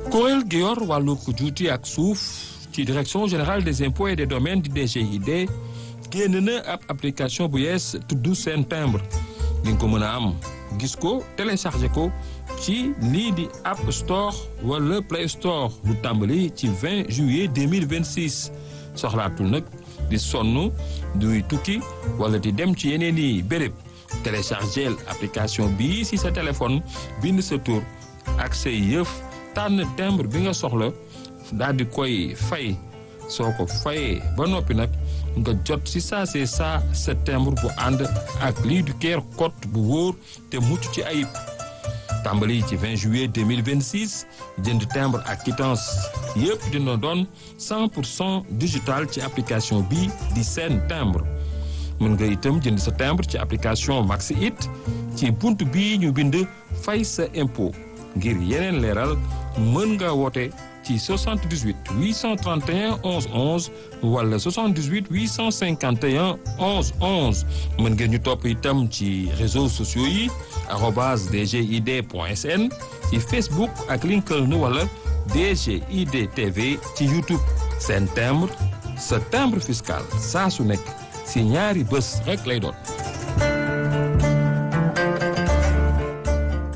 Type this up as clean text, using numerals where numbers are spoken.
kuréel gi yor wàllu juuti ak suuf ci direction générale des impôts et des domaines di DGID génn na ab application bu yees tudd seen timbre di nga ko mën a am gis ko téléchargé ko ci lii di App Store wala Play Store lu tàmbali ci 20 juillet 2026 soxlaatul nag di sonn duy tukki wala di dem ci yeneen i béréb téléchargé application bii si sa téléphone bind sa tur ak say yëf tànn timbre bi nga soxla daal di koy fay soo ko fayee ba noppi nag nga jot si saa sa timbre bu ànd ak lii du QR code bu wóor te mucc ci ayib tàmbali ci 20 juillet 2026 jënd timbre ak quittance yëpp dina doon 100% digital ci application bi di seen timbre mën nga itam jënd sa timbre ci application Maxi It ci bunt bii ñu bind fay sa impôt ngir yeneen leeral mën nga woote ci 78 831 11 11 wala 78 851 11 11 mën ngeen ñu topp itam ci réseaux sociaux yi @dgid.sn ci Facebook ak LinkedIn wala DGID TV ci YouTube seen timbre sa timbre fiscal saa su nekk si ñaari bés rek lay doon.